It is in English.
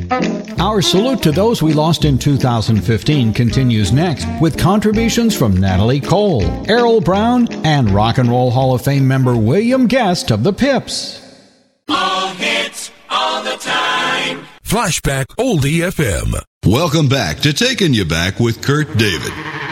Our salute to those we lost in 2015 continues next with contributions from Natalie Cole, Errol Brown, and Rock and Roll Hall of Fame member William Guest of the Pips. All hits, all the time. Flashback Oldie FM. Welcome back to Taking You Back with Kurt David.